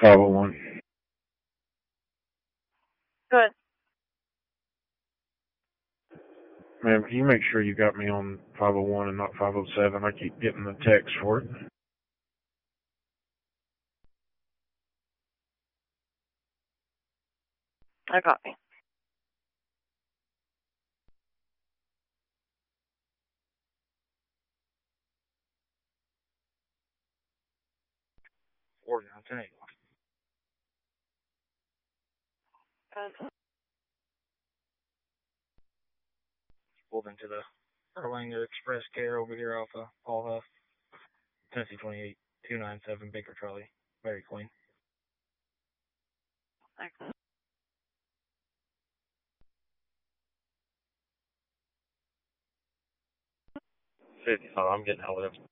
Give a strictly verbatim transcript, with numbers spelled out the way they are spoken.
five oh one. Good. Ma'am, can you make sure you got me on five oh one and not five oh seven? I keep getting the text for it. I copy. forty-nine ten eight. Good. Pulled into the Erlanger Express Care over here off of Paul Huff, Tennessee twenty-eight two nine seven Baker Trolley. Very clean. Excellent. fifty. Oh, I'm getting out of it.